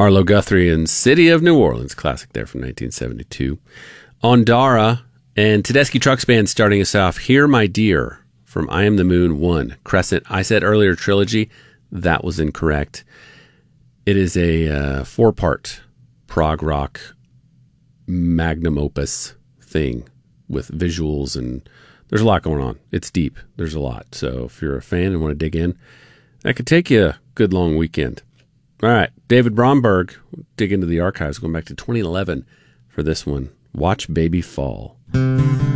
Arlo Guthrie and City of New Orleans, classic there from 1972. Ondara and Tedeschi Trucks Band starting us off. Here, My Dear from I Am the Moon 1. Crescent. I said earlier trilogy. That was incorrect. It is a 4-part prog rock magnum opus thing with visuals, and there's a lot going on. It's deep. There's a lot. So if you're a fan and want to dig in, that could take you a good long weekend. All right, David Bromberg, dig into the archives, going back to 2011 for this one. Watch Baby Fall.